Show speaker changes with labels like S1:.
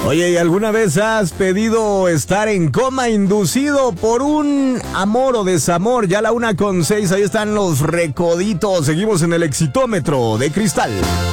S1: Oye, ¿y alguna vez has pedido estar en coma inducido por un amor o desamor? Ya la 1:06, ahí están los recoditos. Seguimos en el exitómetro de cristal.